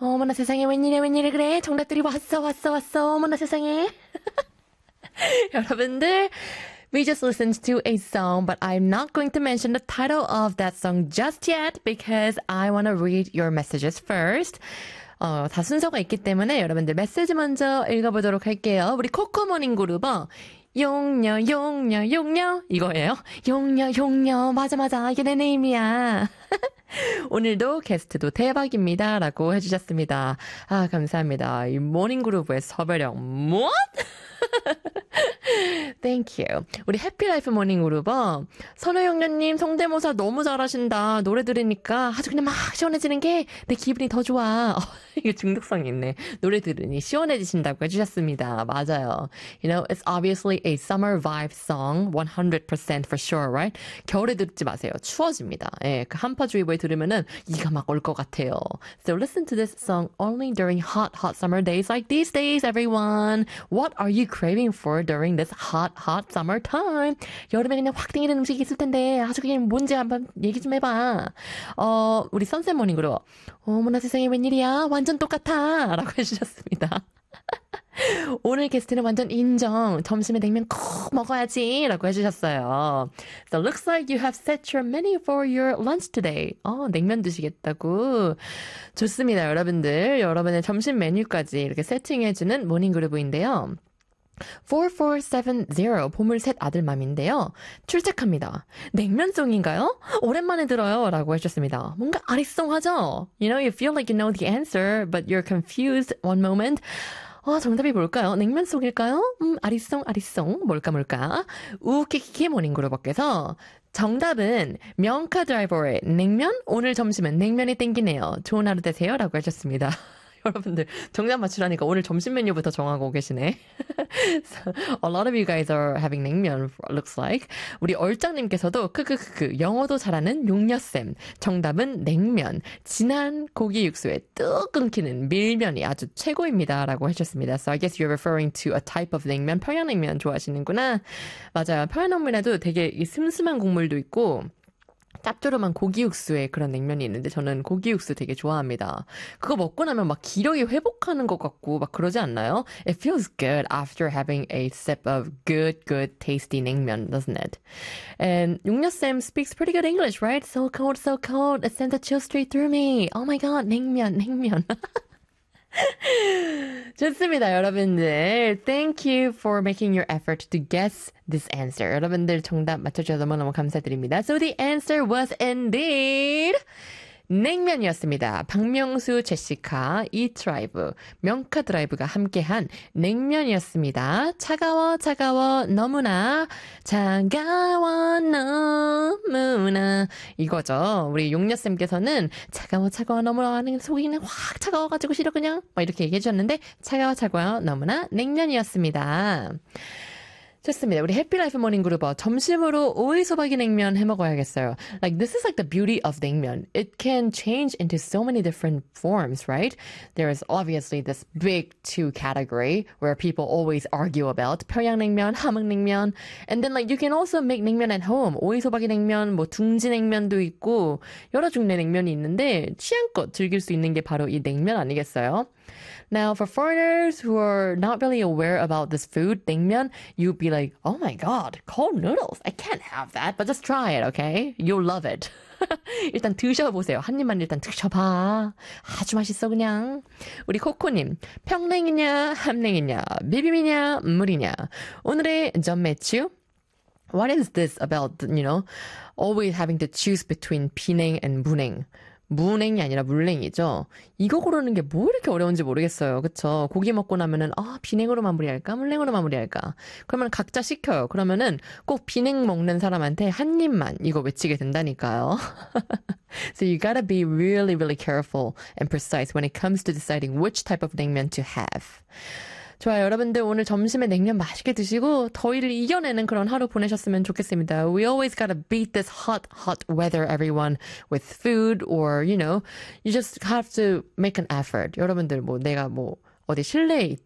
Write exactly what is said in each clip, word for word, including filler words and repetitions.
어머나 세상에 웬일이야 웬일이야 그래 정답들이 왔어 왔어 왔어 어머나 세상에 여러분들 We just listened to a song, but I'm not going to mention the title of that song just yet because I want to read your messages first. 어, 다 순서가 있기 때문에 여러분들 메시지 먼저 읽어보도록 할게요. 우리 코코모닝 그룹어. 용녀, 용녀, 용녀. 이거예요. 용녀, 용녀. 맞아, 맞아. 이게 내 네임이야. 오늘도 게스트도 대박입니다. 라고 해주셨습니다. 아, 감사합니다. 이 모닝그룹의 섭외령. What? Thank you. 우리 해피라이프 모닝그룹어. 선우용녀님 성대모사 너무 잘하신다. 노래 들으니까 아주 그냥 막 시원해지는 게 내 기분이 더 좋아. 어, 이게 중독성이 있네. 노래 들으니 시원해지신다고 해주셨습니다. 맞아요. You know, it's obviously a summer vibe song. one hundred percent for sure, right? 겨울에 듣지 마세요. 추워집니다. 예, 그 한파주의보에 들으면은 이가 막 올 것 같아요. So listen to this song only during hot, hot summer days like these days, everyone. What are you craving for during this hot, hot summer time? 여름에 그냥 확 땡기는 음식이 있을 텐데 아주 그냥 뭔지 한번 얘기 좀 해봐. 어, 우리 선셋 모닝으로 어머나 세상에 웬일이야 완전 똑같아 라고 해주셨습니다. 오늘 게스트는 완전 인정. 점심에 냉면 꼭 먹어야지 라고 해주셨어요. So looks like you have set your menu for your lunch today. 어, 냉면 드시겠다고. 좋습니다, 여러분들. 여러분의 점심 메뉴까지 이렇게 세팅해주는 모닝그룹인데요. 사사칠칠 보물셋 아들맘인데요. 출첵합니다. 냉면송인가요? 오랜만에 들어요. 라고 해주셨습니다. 뭔가 아리송하죠? You know, you feel like you know the answer, but you're confused one moment. 어, 정답이 뭘까요? 냉면송일까요? 음, 아리송, 아리송. 뭘까, 뭘까? 우키키키 모닝그룹업께서 정답은 명카 드라이버의 냉면? 오늘 점심은 냉면이 땡기네요. 좋은 하루 되세요. 라고 해주셨습니다. 여러분들 정답 맞추라니까 오늘 점심 메뉴부터 정하고 계시네. So, a lot of you guys are having 냉면, looks like. 우리 얼짱님께서도 크크크크 영어도 잘하는 용녀쌤. 정답은 냉면. 진한 고기 육수에 뚝 끊기는 밀면이 아주 최고입니다. 라고 해주셨습니다. So I guess you're referring to a type of 냉면. 평양냉면 좋아하시는구나. 맞아요. 평양냉면에도 되게 이 슴슴한 국물도 있고 짭조름한 고기 육수에 그런 냉면이 있는데 저는 고기 육수 되게 좋아합니다. 그거 먹고 나면 막 기력이 회복하는 것 같고 막 그러지 않나요? It feels good after having a sip of good, good, tasty 냉면, doesn't it? And 용녀쌤 speaks pretty good English, right? So cold, so cold. It sent a chill straight through me. Oh my god, 냉면, 냉면. 좋습니다, 여러분들. Thank you for making your effort to guess this answer. 여러분들 정답 맞춰주셔서 너무너무 감사드립니다. So the answer was indeed 냉면이었습니다. 박명수, 제시카, 이트라이브, 명카 드라이브가 함께한 냉면이었습니다. 차가워 차가워 너무나 차가워 너무나 이거죠. 우리 용녀쌤께서는 차가워 차가워 너무나 하는 속이는 확 차가워가지고 싫어 그냥 막 이렇게 얘기해 주셨는데 차가워 차가워 너무나 냉면이었습니다. 좋습니다. 우리 해피라이프 모닝그룹어 점심으로 오이소박이 냉면 해먹어야겠어요. Like this is like the beauty of 냉면. It can change into so many different forms, right? There is obviously this big two category where people always argue about 평양냉면, 함흥냉면, and then like you can also make 냉면 at home. 오이소박이 냉면, 뭐 둥지 냉면도 있고 여러 종류의 냉면이 있는데 취향껏 즐길 수 있는 게 바로 이 냉면 아니겠어요? Now, for foreigners who are not really aware about this food, 냉면, you'd be like, oh my god, cold noodles. I can't have that, but just try it, okay? You'll love it. 일단 드셔보세요. 한 입만 일단 드셔봐. 아주 맛있어 그냥. 우리 코코님, 평냉이냐, 함냉이냐, 비빔이냐, 물이냐. 오늘의 점 매추. What is this about, you know, always having to choose between 비냉 and 무냉? 무냉이 아니라 물냉이죠. 이거 고르는 게 뭐 이렇게 어려운지 모르겠어요. 그쵸? 고기 먹고 나면은 아 비냉으로 마무리할까? 물냉으로 마무리할까? 그러면 각자 시켜요. 그러면은 꼭 비냉 먹는 사람한테 한 입만 이거 외치게 된다니까요. So you gotta be really, really careful and precise when it comes to deciding which type of 냉면 to have. 좋아요. 여러분들 오늘 점심에 냉면 맛있게 드시고 더위를 이겨내는 그런 하루 보내셨으면 좋겠습니다. We always gotta beat this hot, hot weather, everyone, with food or, you know, you just have to make an effort. 여러분들 뭐 내가 뭐 어디 실내에 있든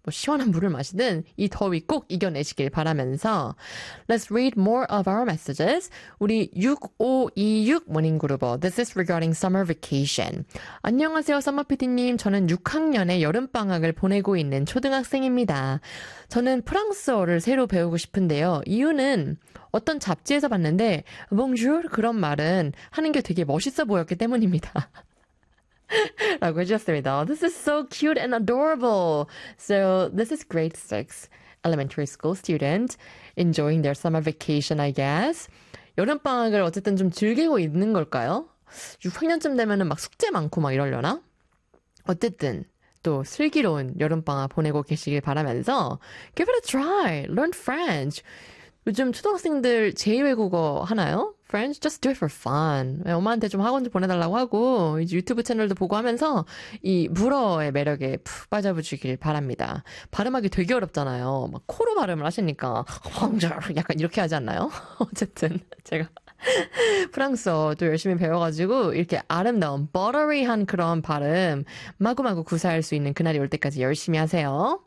뭐 시원한 물을 마시든 이 더위 꼭 이겨내시길 바라면서 Let's read more of our messages. 우리 육오이육 모닝그루버 This is regarding summer vacation. 안녕하세요, 서머피디님. 저는 육 학년의 여름방학을 보내고 있는 초등학생입니다. 저는 프랑스어를 새로 배우고 싶은데요. 이유는 어떤 잡지에서 봤는데 Bonjour 그런 말은 하는 게 되게 멋있어 보였기 때문입니다. 라고 해주셨습니다. This is so cute and adorable. So this is grade six elementary school student enjoying their summer vacation, I guess. 여름방학을 어쨌든 좀 즐기고 있는 걸까요? 육 학년쯤 되면은 막 숙제 많고 막 이러려나? 어쨌든 또 슬기로운 여름방학 보내고 계시길 바라면서 Give it a try. Learn French. 요즘 초등학생들 제이 외국어 하나요? French? Just do it for fun. 엄마한테 좀 학원 좀 보내달라고 하고 이제 유튜브 채널도 보고 하면서 이 불어의 매력에 푹 빠져보시길 바랍니다. 발음하기 되게 어렵잖아요. 막 코로 발음을 하시니까 약간 이렇게 하지 않나요? 어쨌든 제가 프랑스어도 열심히 배워가지고 이렇게 아름다운 buttery한 그런 발음 마구마구 구사할 수 있는 그날이 올 때까지 열심히 하세요.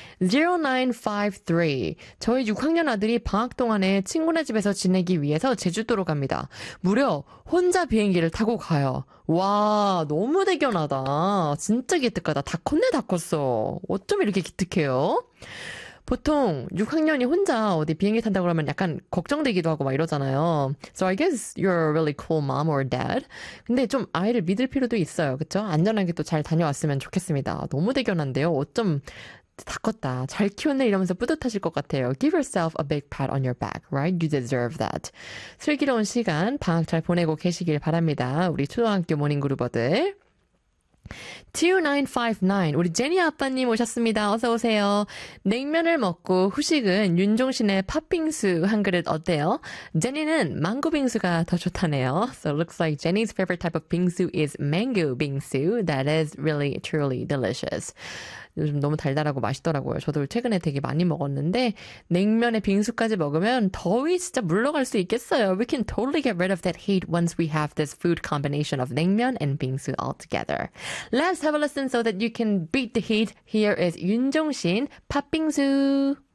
공구오삼 저희 육 학년 아들이 방학 동안에 친구네 집에서 지내기 위해서 제주도로 갑니다. 무려 혼자 비행기를 타고 가요. 와, 너무 대견하다. 진짜 기특하다. 다 컸네, 다 컸어. 어쩜 이렇게 기특해요? 보통 육 학년이 혼자 어디 비행기 탄다고 그러면 약간 걱정되기도 하고 막 이러잖아요. So I guess you're a really cool mom or dad. 근데 좀 아이를 믿을 필요도 있어요. 그쵸? 안전하게 또 잘 다녀왔으면 좋겠습니다. 너무 대견한데요. 어쩜 다 컸다. 잘 키웠네 이러면서 뿌듯하실 것 같아요. Give yourself a big pat on your back, right? You deserve that. 슬기로운 시간 방학 잘 보내고 계시길 바랍니다. 우리 초등학교 모닝그루버들. 이구구오 우리 제니 아빠님 오셨습니다. 어서 오세요. 냉면을 먹고 후식은 윤종신의 팥빙수 한 그릇 어때요? 제니는 망고 빙수가 더 좋다네요. So it looks like Jenny's favorite type of 빙수 is mango 빙수. That is really truly delicious. 요즘 너무 달달하고 맛있더라고요. 저도 최근에 되게 많이 먹었는데 냉면에 빙수까지 먹으면 더위 진짜 물러갈 수 있겠어요. We can totally get rid of that heat once we have this food combination of 냉면 and 빙수 all together. Let's have a listen so that you can beat the heat. Here is 윤종신 팥빙수.